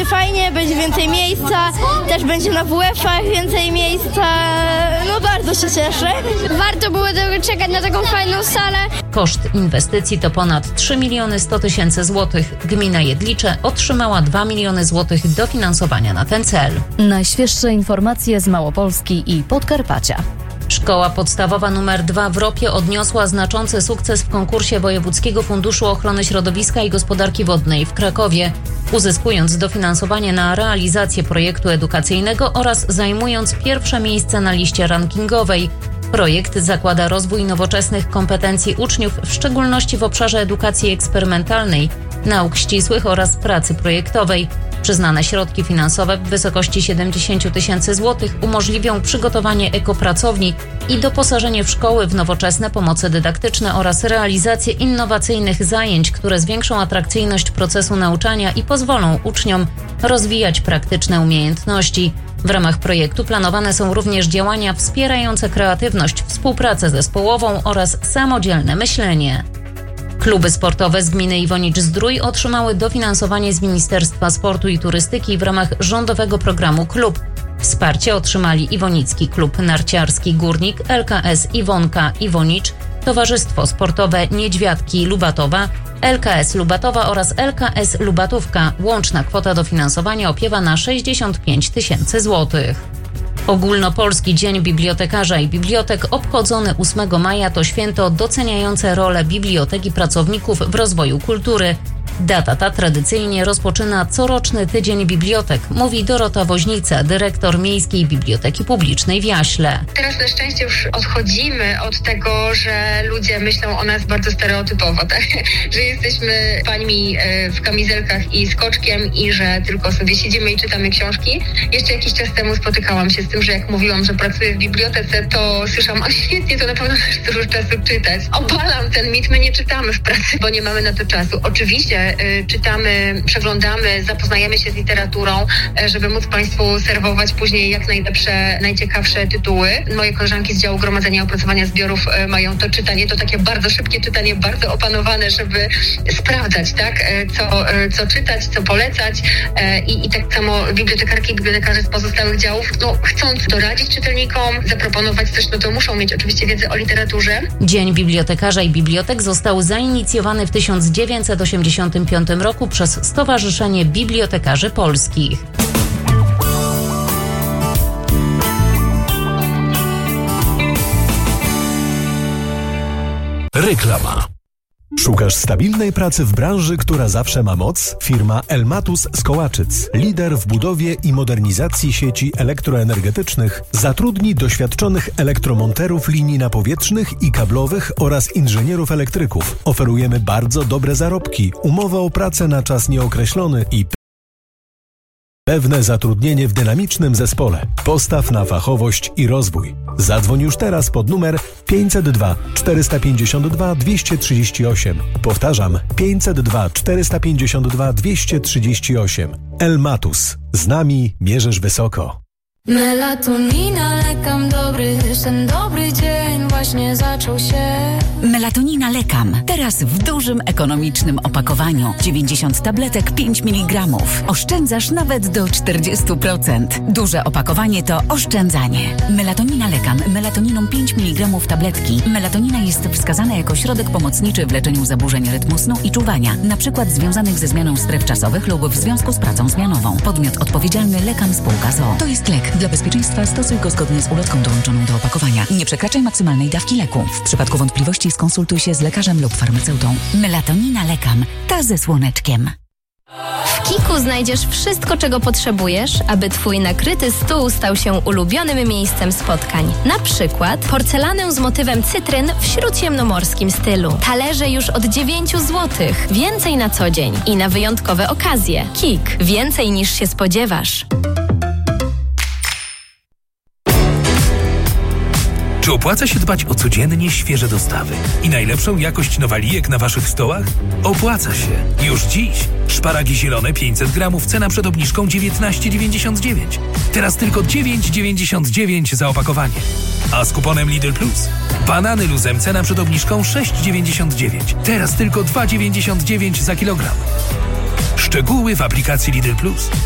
fajnie, będzie więcej miejsca, też będzie na WF-ach więcej miejsca, no bardzo się cieszę. Warto było czekać na taką fajną salę. Koszt inwestycji to ponad 3 100 000 złotych. Gmina Jedlicze otrzymała 2 miliony złotych dofinansowania na ten cel. Najświeższe informacje z Małopolski i Podkarpacia. Szkoła podstawowa nr 2 w Ropie odniosła znaczący sukces w konkursie Wojewódzkiego Funduszu Ochrony Środowiska i Gospodarki Wodnej w Krakowie, uzyskując dofinansowanie na realizację projektu edukacyjnego oraz zajmując pierwsze miejsce na liście rankingowej. Projekt zakłada rozwój nowoczesnych kompetencji uczniów, w szczególności w obszarze edukacji eksperymentalnej, nauk ścisłych oraz pracy projektowej. Przyznane środki finansowe w wysokości 70 000 złotych umożliwią przygotowanie ekopracowni i doposażenie w szkoły w nowoczesne pomoce dydaktyczne oraz realizację innowacyjnych zajęć, które zwiększą atrakcyjność procesu nauczania i pozwolą uczniom rozwijać praktyczne umiejętności. W ramach projektu planowane są również działania wspierające kreatywność, współpracę zespołową oraz samodzielne myślenie. Kluby sportowe z gminy Iwonicz-Zdrój otrzymały dofinansowanie z Ministerstwa Sportu i Turystyki w ramach rządowego programu Klub. Wsparcie otrzymali Iwonicki Klub Narciarski Górnik, LKS Iwonka Iwonicz, Towarzystwo Sportowe Niedźwiadki Lubatowa, LKS Lubatowa oraz LKS Lubatówka. Łączna kwota dofinansowania opiewa na 65 000 złotych. Ogólnopolski Dzień Bibliotekarza i Bibliotek obchodzony 8 maja to święto doceniające rolę bibliotek i pracowników w rozwoju kultury. Data ta tradycyjnie rozpoczyna coroczny Tydzień Bibliotek, mówi Dorota Woźnica, dyrektor Miejskiej Biblioteki Publicznej w Jaśle. Teraz na szczęście już odchodzimy od tego, że ludzie myślą o nas bardzo stereotypowo, tak? Że jesteśmy pańmi w kamizelkach i skoczkiem i że tylko sobie siedzimy i czytamy książki. Jeszcze jakiś czas temu spotykałam się z tym, że jak mówiłam, że pracuję w bibliotece, to słyszałam, a świetnie, to na pewno masz dużo czasu czytać. Obalam ten mit, my nie czytamy w pracy, bo nie mamy na to czasu. Oczywiście czytamy, przeglądamy, zapoznajemy się z literaturą, żeby móc Państwu serwować później jak najlepsze, najciekawsze tytuły. Moje koleżanki z działu gromadzenia i opracowania zbiorów mają to czytanie, to takie bardzo szybkie czytanie, bardzo opanowane, żeby sprawdzać, tak, co czytać, co polecać i tak samo bibliotekarki i bibliotekarze z pozostałych działów, chcąc doradzić czytelnikom, zaproponować coś, to muszą mieć oczywiście wiedzę o literaturze. Dzień Bibliotekarza i Bibliotek został zainicjowany w 1985 roku przez Stowarzyszenie Bibliotekarzy Polskich. Reklama. Szukasz stabilnej pracy w branży, która zawsze ma moc? Firma Elmatus z Kołaczyc, lider w budowie i modernizacji sieci elektroenergetycznych, zatrudni doświadczonych elektromonterów linii napowietrznych i kablowych oraz inżynierów elektryków. Oferujemy bardzo dobre zarobki, umowę o pracę na czas nieokreślony i pewne zatrudnienie w dynamicznym zespole. Postaw na fachowość i rozwój. Zadzwoń już teraz pod numer 502 452 238. Powtarzam, 502 452 238. Elmatus. Z nami mierzysz wysoko. Melatonina, lekam dobry, ten dobry dzień właśnie zaczął się. Melatonina Lekam. Teraz w dużym, ekonomicznym opakowaniu. 90 tabletek, 5 mg. Oszczędzasz nawet do 40%. Duże opakowanie to oszczędzanie. Melatonina Lekam. Melatoniną 5 mg tabletki. Melatonina jest wskazana jako środek pomocniczy w leczeniu zaburzeń rytmu snu i czuwania, na przykład związanych ze zmianą stref czasowych lub w związku z pracą zmianową. Podmiot odpowiedzialny Lekam Spółka z o.o. To jest lek. Dla bezpieczeństwa stosuj go zgodnie z ulotką dołączoną do opakowania. Nie przekraczaj maksymalnej dawki leku. W przypadku wątpliwości skonsultuj się z lekarzem lub farmaceutą. Melatonina Lekam. Ta ze słoneczkiem. W Kiku znajdziesz wszystko, czego potrzebujesz, aby Twój nakryty stół stał się ulubionym miejscem spotkań. Na przykład porcelanę z motywem cytryn w śródziemnomorskim stylu. Talerze już od 9 zł. Więcej na co dzień i na wyjątkowe okazje. Kik. Więcej niż się spodziewasz. Czy opłaca się dbać o codziennie świeże dostawy i najlepszą jakość nowalijek na Waszych stołach? Opłaca się. Już dziś. Szparagi zielone 500 gramów, cena przed obniżką 19,99. Teraz tylko 9,99 za opakowanie. A z kuponem Lidl Plus. Banany luzem, cena przed obniżką 6,99. Teraz tylko 2,99 za kilogram. Szczegóły w aplikacji Lidl Plus.